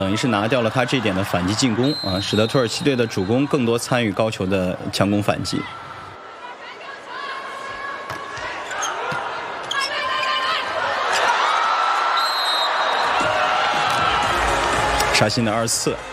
等于是拿掉了他这点的反击进攻啊，使得土耳其队的主攻更多参与高球的强攻反击。沙欣的2-4。